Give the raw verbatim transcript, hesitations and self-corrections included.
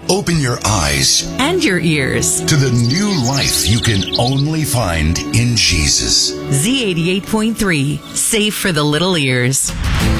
open your eyes and your ears to the new life you can only find in Jesus. Z eighty-eight point three, safe for the little ears.